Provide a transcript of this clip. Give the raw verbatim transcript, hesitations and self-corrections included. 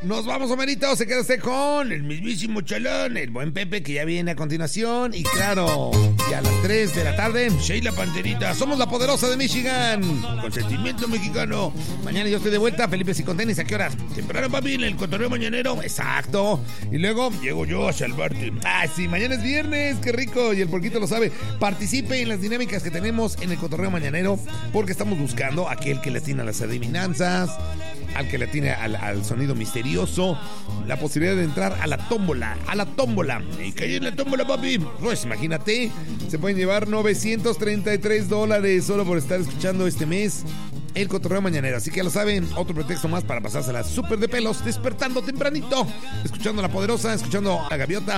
Nos vamos, Omerito, se queda usted con el mismísimo Chalán, el buen Pepe, que ya viene a continuación. Y claro, y a las tres de la tarde, Sheila Panterita. Somos la poderosa de Michigan, con sentimiento mexicano. Mañana yo estoy de vuelta, Felipe y con tenis. ¿A qué horas? Temprano, papi, en el cotorreo mañanero. Exacto. Y luego llego yo a salvarte. Ah, sí, mañana es viernes, qué rico. Y el porquito lo sabe. Participe en las dinámicas que tenemos en el cotorreo mañanero, porque estamos buscando a aquel que le atina las adivinanzas, al que le tiene al, al sonido misterioso, la posibilidad de entrar a la tómbola, a la tómbola. Y caer en la tómbola, papi. Pues imagínate, se pueden llevar novecientos treinta y tres dólares solo por estar escuchando este mes el cotorreo mañanero. Así que ya lo saben, otro pretexto más para pasársela súper de pelos, despertando tempranito, escuchando a la poderosa, escuchando a la gaviota.